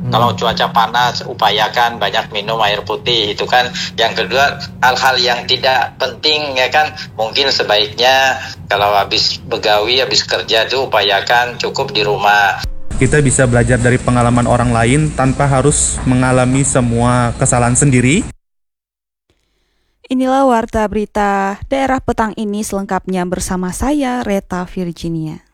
Kalau cuaca panas, upayakan banyak minum air putih. Itu kan. Yang kedua, hal-hal yang tidak penting ya kan, mungkin sebaiknya kalau habis begawi, habis kerja tuh upayakan cukup di rumah. Kita bisa belajar dari pengalaman orang lain tanpa harus mengalami semua kesalahan sendiri. Inilah Warta Berita Daerah petang ini selengkapnya bersama saya, Reta Virginia.